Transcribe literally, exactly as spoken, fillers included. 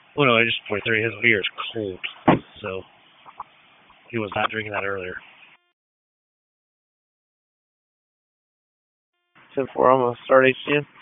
Oh no, I just forty-three. His beer is cold, so he was not drinking that earlier. ten four, I'm going to start H C M.